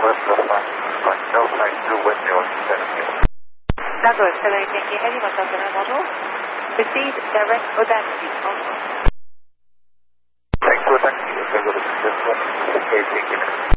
West of 5, no sign through window 17. Douglas, hello, Yankee Heavy, 1000, bonjour. Proceed direct Audacity, bonjour. Thanks for taxi, we'll go to the system, okay, take it.